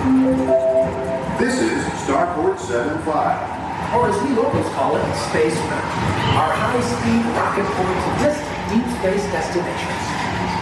This is Starport 75. Or as we locals call it, Space Mountain. Our high-speed rocket port to distant deep space destinations.